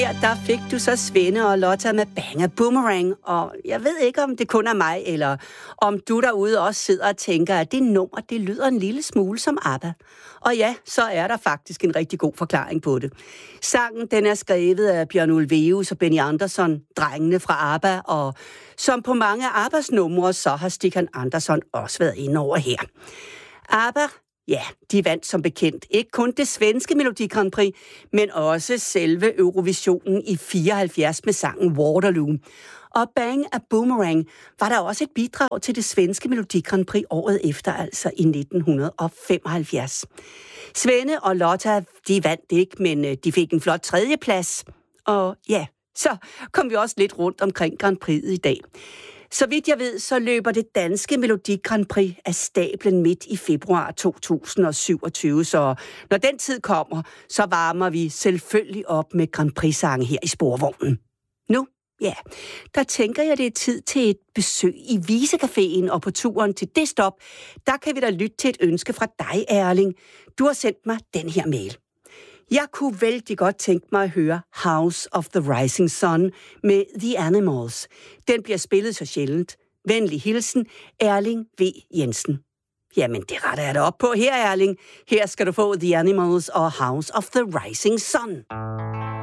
Her der fik du så Svende og Lotta med Bang a Boomerang, og jeg ved ikke, om det kun er mig, eller om du derude også sidder og tænker, at det nummer, det lyder en lille smule som ABBA. Og ja, så er der faktisk en rigtig god forklaring på det. Sangen, den er skrevet af Bjørn Ulvaeus og Benny Andersson, drengene fra ABBA, og som på mange af ABBAs numre, så har Stikkan Andersson også været inde over her. ABBA, ja, de vandt som bekendt ikke kun det svenske Melodi Grand Prix, men også selve Eurovisionen i 74 med sangen Waterloo. Og Bang a Boomerang var der også et bidrag til det svenske Melodi Grand Prix året efter, altså i 1975. Svende og Lotta, de vandt ikke, men de fik en flot tredjeplads. Og ja, så kom vi også lidt rundt omkring Grand Prix'et i dag. Så vidt jeg ved, så løber det danske Melodi Grand Prix af stablen midt i februar 2027. Så når den tid kommer, så varmer vi selvfølgelig op med Grand Prix-sange her i Sporvognen. Nu, ja, der tænker jeg, det er tid til et besøg i Visecaféen, og på turen til det stop, der kan vi da lytte til et ønske fra dig, Erling. Du har sendt mig den her mail. Jeg kunne vældig godt tænke mig at høre House of the Rising Sun med The Animals. Den bliver spillet så sjældent. Venlig hilsen, Erling V. Jensen. Jamen, det retter jeg da op på her, Erling. Her skal du få The Animals og House of the Rising Sun.